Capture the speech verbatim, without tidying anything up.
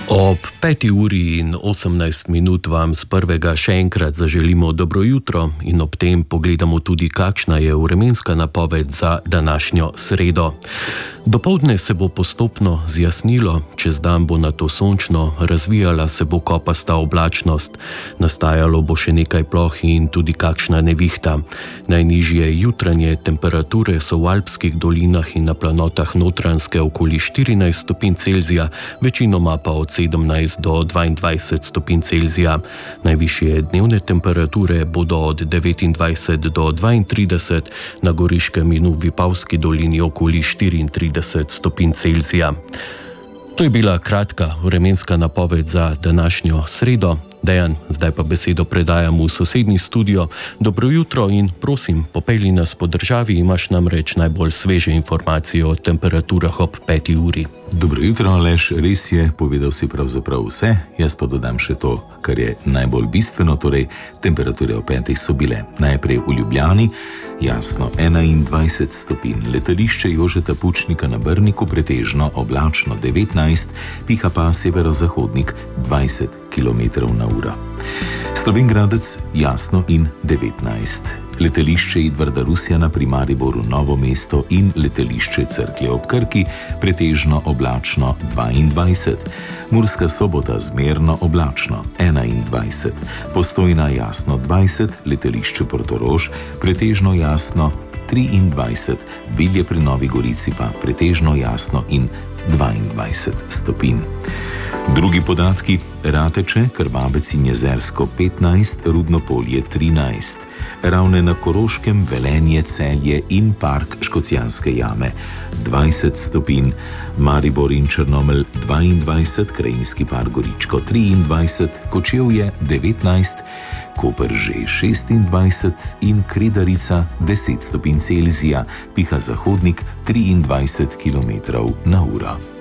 Ob peti uri in osemnajst minut vam z prvega še enkrat zaželimo dobro jutro in ob tem pogledamo tudi, kakšna je vremenska napoved za današnjo sredo. Dopoldne se bo postopno zjasnilo, čez dan bo nato sončno, razvijala se bo kopasta oblačnost, nastajalo bo še nekaj ploh in tudi kakšna nevihta. Najnižje jutranje temperature so v alpskih dolinah in na planotah Notranjske okoli štirinajst stopinj Celzija, večinoma pa od sedemnajst do dvaindvajset stopinj Celzija. Najvišje dnevne temperature bodo od devetindvajset do dvaintrideset, na Goriškem in v Vipavski dolini okoli štiriintrideset stopinj Celzija. To je bila kratka vremenska napoved za današnjo sredo. Dejan, zdaj pa besedo predajam v sosednji studio. Dobro jutro in prosim, popelji nas po državi, imaš namreč najbolj sveže informacije o temperaturah ob peti uri. Dobro jutro, Aleš, res je, povedal si pravzaprav vse, jaz pa dodam še to, kar je najbolj bistveno, torej temperature ob petih so bile najprej v Ljubljani, jasno enaindvajset stopinj, letališče Jožeta Pučnika na Brniku pretežno oblačno devetnajst, piha pa severozahodnik dvajset kilometrov na uro. Slovenj Gradec jasno in devetnajst. Letališče Edvarda Rusjana pri Mariboru Novo mesto in letališče Cerklje ob Krki pretežno oblačno dvaindvajset. Murska Sobota zmerno oblačno enaindvajset. Postojna jasno dvajset, letališče Portorož pretežno jasno triindvajset. Bilje pri Novi Gorici pa pretežno jasno in dvaindvajset stopinj. Drugi podatki: Rateče, Krvabec in Jezersko petnajst, Rudno Polje trinajst. Ravne na Koroškem, Velenje, Celje in park Škocjanske jame dvajset stopinj, Maribor in Črnomelj dvaindvajset, Krajinski park Goričko triindvajset, Kočevje devetnajst, Koper že šestindvajset in Kredarica deset stopinj Celzija, piha zahodnik triindvajset kilometrov na uro.